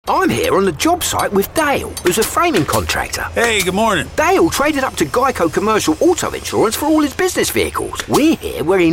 I'm here on the job site with Dale, who's a framing contractor. Hey, good morning. Dale traded up to Geico Commercial Auto Insurance for all his business vehicles. We're here where he